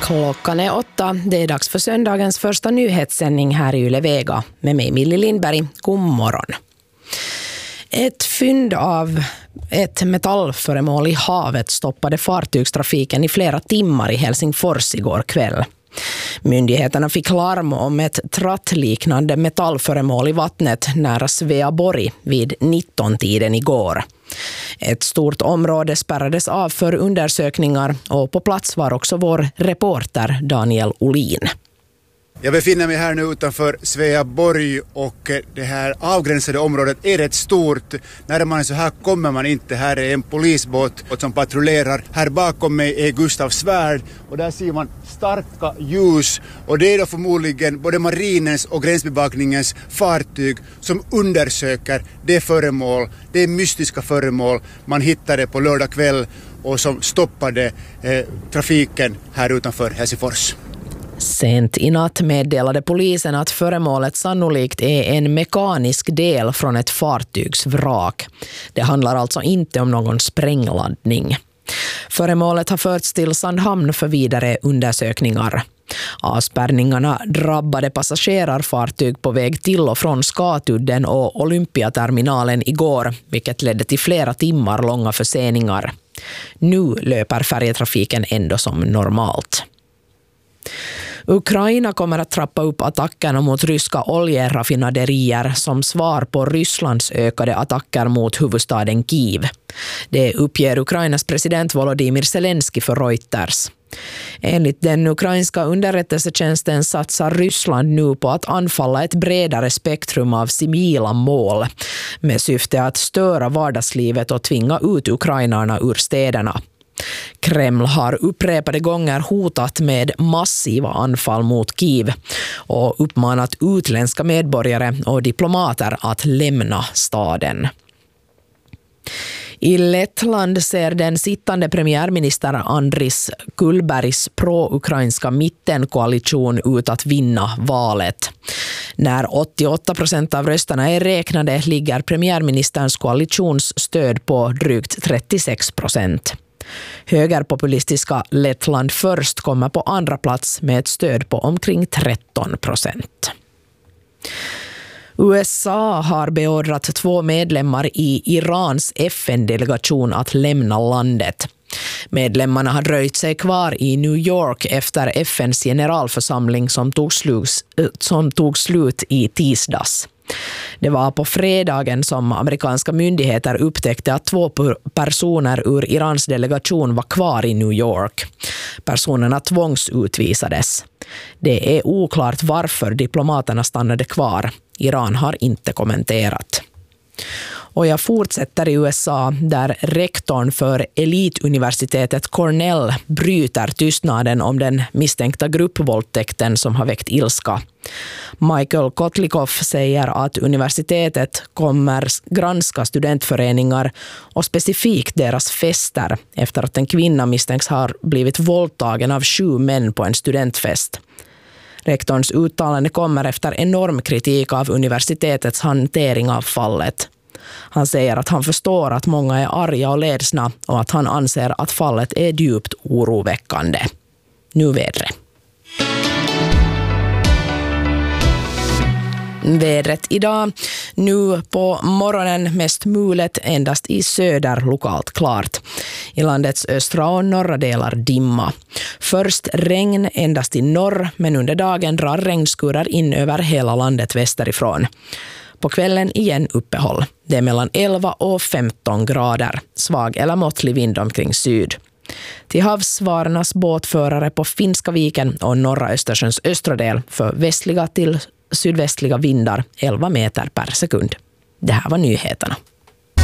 Klockan är 8. Det är dags för söndagens första nyhetssändning här i Yle Vega. Med mig Millie Lindberg. God morgon. Ett fynd av ett metallföremål i havet stoppade fartygstrafiken i flera timmar i Helsingfors igår kväll. Myndigheterna fick larm om ett trattliknande metallföremål i vattnet nära Sveaborg vid 19-tiden igår. Ett stort område spärrades av för undersökningar och på plats var också vår reporter Daniel Olin. Jag befinner mig här nu utanför Sveaborg och det här avgränsade området är rätt stort. När man är så här kommer man inte. Här är en polisbåt som patrullerar. Här bakom mig är Gustav Svärd och där ser man starka ljus. Och det är då förmodligen både marinens och gränsbevakningens fartyg som undersöker det föremål, det mystiska föremål man hittade på lördag kväll och som stoppade trafiken här utanför Helsingfors. Sent i natt meddelade polisen att föremålet sannolikt är en mekanisk del från ett fartygsvrak. Det handlar alltså inte om någon sprängladdning. Föremålet har förts till Sandhamn för vidare undersökningar. Avspärrningarna drabbade passagerarfartyg på väg till och från Skatudden och Olympiaterminalen igår, vilket ledde till flera timmar långa förseningar. Nu löper färjetrafiken ändå som normalt. Ukraina kommer att trappa upp attackerna mot ryska oljeraffinaderier som svar på Rysslands ökade attacker mot huvudstaden Kiev. Det uppger Ukrainas president Volodymyr Zelensky för Reuters. Enligt den ukrainska underrättelsetjänsten satsar Ryssland nu på att anfalla ett bredare spektrum av civila mål med syfte att störa vardagslivet och tvinga ut ukrainarna ur städerna. Kreml har upprepade gånger hotat med massiva anfall mot Kiev och uppmanat utländska medborgare och diplomater att lämna staden. I Lettland ser den sittande premiärminister Andris Kulbergs pro-ukrainska mittenkoalition ut att vinna valet. När 88% av rösterna är räknade ligger premiärministerns koalitionsstöd på drygt 36%. Högerpopulistiska Lettland först kommer på andra plats med ett stöd på omkring 13%. USA har beordrat 2 medlemmar i Irans FN-delegation att lämna landet. Medlemmarna har dröjt sig kvar i New York efter FNs generalförsamling som tog slut i tisdags. Det var på fredagen som amerikanska myndigheter upptäckte att 2 personer ur Irans delegation var kvar i New York. Personerna tvångsutvisades. Det är oklart varför diplomaterna stannade kvar. Iran har inte kommenterat. Och jag fortsätter i USA där rektorn för elituniversitetet Cornell bryter tystnaden om den misstänkta gruppvåldtäkten som har väckt ilska. Michael Kotlikoff säger att universitetet kommer granska studentföreningar och specifikt deras fester efter att en kvinna misstänks ha blivit våldtagen av 7 män på en studentfest. Rektorns uttalande kommer efter enorm kritik av universitetets hantering av fallet. Han säger att han förstår att många är arga och ledsna och att han anser att fallet är djupt oroväckande. Nu vädret. Vädret idag, nu på morgonen mest mulet, endast i söder lokalt klart. I landets östra och norra delar dimma. Först regn endast i norr, men under dagen drar regnskurar in över hela landet västerifrån. På kvällen igen uppehåll. Det är mellan 11 och 15 grader. Svag eller måttlig vind omkring syd. Till havs varnas båtförare på Finska viken och norra Östersjöns östra del för västliga till sydvästliga vindar 11 meter per sekund. Det här var nyheterna.